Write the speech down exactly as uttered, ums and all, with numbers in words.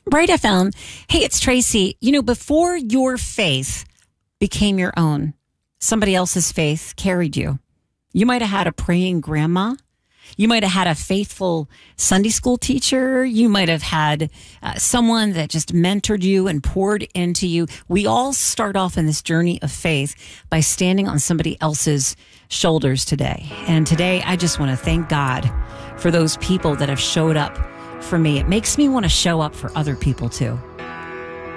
Bright F M. Hey, it's Tracy. You know, before your faith became your own, somebody else's faith carried you. You might have had a praying grandma. You might have had a faithful Sunday school teacher. You might have had uh, someone that just mentored you and poured into you. We all start off in this journey of faith by standing on somebody else's shoulders today. And today, I just want to thank God for those people that have showed up for me. It makes me want to show up for other people too.